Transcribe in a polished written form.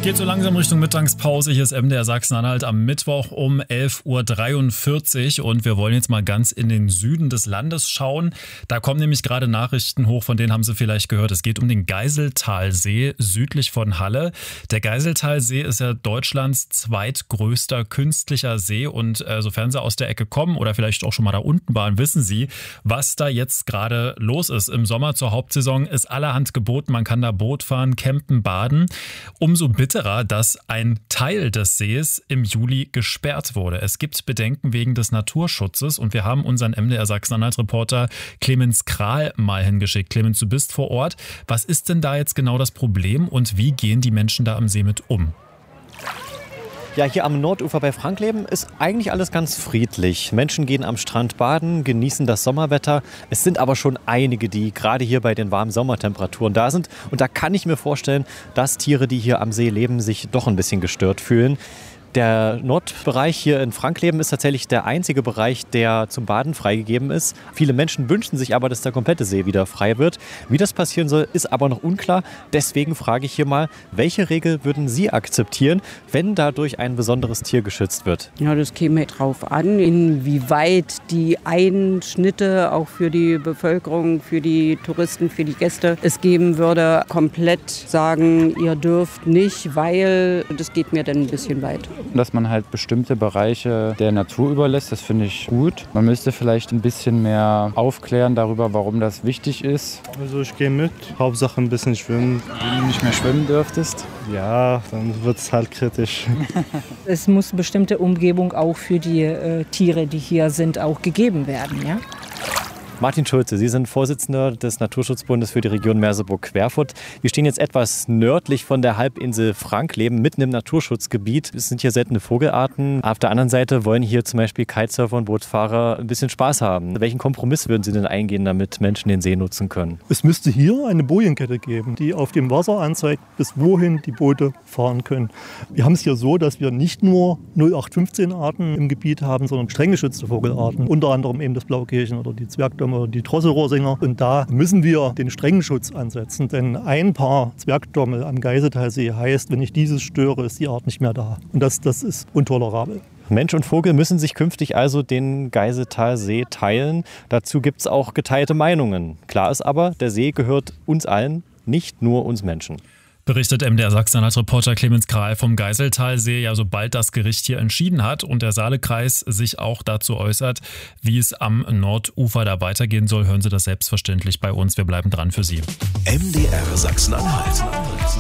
Geht so langsam Richtung Mittagspause. Hier ist MDR Sachsen-Anhalt am Mittwoch um 11.43 Uhr und wir wollen jetzt mal ganz in den Süden des Landes schauen. Da kommen nämlich gerade Nachrichten hoch, von denen haben Sie vielleicht gehört. Es geht um den Geiseltalsee südlich von Halle. Der Geiseltalsee ist ja Deutschlands zweitgrößter künstlicher See und sofern Sie aus der Ecke kommen oder vielleicht auch schon mal da unten waren, wissen Sie, was da jetzt gerade los ist. Im Sommer zur Hauptsaison ist allerhand geboten. Man kann da Boot fahren, campen, baden. Umso bitterer, dass ein Teil des Sees im Juli gesperrt wurde. Es gibt Bedenken wegen des Naturschutzes und wir haben unseren MDR Sachsen-Anhalt-Reporter Clemens Kral mal hingeschickt. Clemens, du bist vor Ort. Was ist denn da jetzt genau das Problem und wie gehen die Menschen da am See mit um? Ja, hier am Nordufer bei Frankleben ist eigentlich alles ganz friedlich. Menschen gehen am Strand baden, genießen das Sommerwetter. Es sind aber schon einige, die gerade hier bei den warmen Sommertemperaturen da sind. Und da kann ich mir vorstellen, dass Tiere, die hier am See leben, sich doch ein bisschen gestört fühlen. Der Nordbereich hier in Frankleben ist tatsächlich der einzige Bereich, der zum Baden freigegeben ist. Viele Menschen wünschen sich aber, dass der komplette See wieder frei wird. Wie das passieren soll, ist aber noch unklar. Deswegen frage ich hier mal, welche Regel würden Sie akzeptieren, wenn dadurch ein besonderes Tier geschützt wird? Ja, das käme drauf an, inwieweit die Einschnitte auch für die Bevölkerung, für die Touristen, für die Gäste es geben würde. Komplett sagen, ihr dürft nicht, weil das geht mir dann ein bisschen weit. Dass man halt bestimmte Bereiche der Natur überlässt, das finde ich gut. Man müsste vielleicht ein bisschen mehr aufklären darüber, warum das wichtig ist. Also ich gehe mit, Hauptsache ein bisschen schwimmen. Wenn du nicht mehr schwimmen dürftest? Ja, dann wird es halt kritisch. Es muss bestimmte Umgebung auch für die Tiere, die hier sind, auch gegeben werden, ja? Martin Schulze, Sie sind Vorsitzender des Naturschutzbundes für die Region Merseburg-Querfurt. Wir stehen jetzt etwas nördlich von der Halbinsel Frankleben, mitten im Naturschutzgebiet. Es sind hier seltene Vogelarten. Auf der anderen Seite wollen hier zum Beispiel Kitesurfer und Bootsfahrer ein bisschen Spaß haben. Welchen Kompromiss würden Sie denn eingehen, damit Menschen den See nutzen können? Es müsste hier eine Bojenkette geben, die auf dem Wasser anzeigt, bis wohin die Boote fahren können. Wir haben es hier so, dass wir nicht nur 0815 Arten im Gebiet haben, sondern streng geschützte Vogelarten. Unter anderem eben das Blaukehlchen oder die Zwergdomme oder die Drosselrohrsinger. Und da müssen wir den strengen Schutz ansetzen, denn ein Paar Zwergdommel am Geiseltalsee heißt, wenn ich dieses störe, ist die Art nicht mehr da. Und das ist intolerabel. Mensch und Vogel müssen sich künftig also den Geiseltalsee teilen. Dazu gibt es auch geteilte Meinungen. Klar ist aber, der See gehört uns allen, nicht nur uns Menschen. Berichtet MDR Sachsen-Anhalt-Reporter Clemens Kral vom Geiseltalsee. Ja, sobald das Gericht hier entschieden hat und der Saalekreis sich auch dazu äußert, wie es am Nordufer da weitergehen soll, hören Sie das selbstverständlich bei uns. Wir bleiben dran für Sie. MDR Sachsen-Anhalt.